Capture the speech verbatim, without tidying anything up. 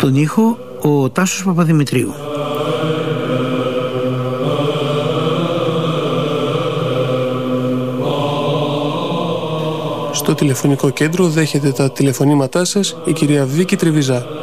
Στον ήχο ο Τάσος Παπαδημητρίου. Στο τηλεφωνικό κέντρο δέχεται τα τηλεφωνήματά σας η κυρία Βίκη Τριβιζά.